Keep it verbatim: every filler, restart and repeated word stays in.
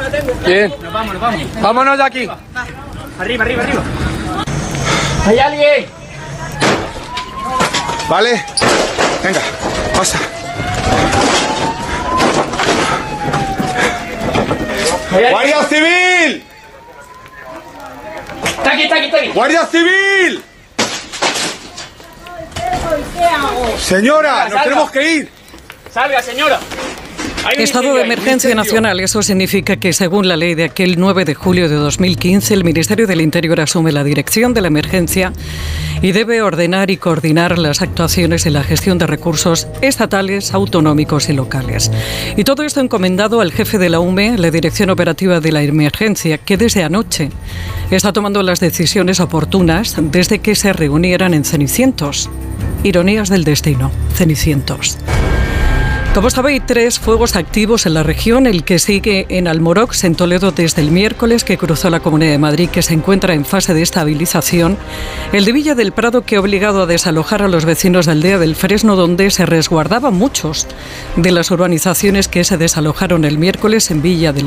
Bien. Nos vamos, nos vamos. Vámonos de aquí. Arriba, arriba, arriba. ¿Hay alguien? Vale. Venga, pasa. ¡Guardia Civil! Está aquí, está aquí, está aquí. ¡Guardia Civil! Señora, Salga, nos salga. tenemos que ir. Salga, señora. Estado de emergencia nacional. Eso significa que, según la ley de aquel nueve de julio de dos mil quince, el Ministerio del Interior asume la dirección de la emergencia y debe ordenar y coordinar las actuaciones en la gestión de recursos estatales, autonómicos y locales. Y todo esto encomendado al jefe de la U M E, la Dirección Operativa de la Emergencia, que desde anoche está tomando las decisiones oportunas desde que se reunieran en Cenicientos. Ironías del destino, Cenicientos. Como sabéis, tres fuegos activos en la región, el que sigue en Almorox, en Toledo, desde el miércoles, que cruzó la Comunidad de Madrid, que se encuentra en fase de estabilización, el de Villa del Prado, que ha obligado a desalojar a los vecinos de Aldea del Fresno, donde se resguardaban muchos de las urbanizaciones que se desalojaron el miércoles en Villa del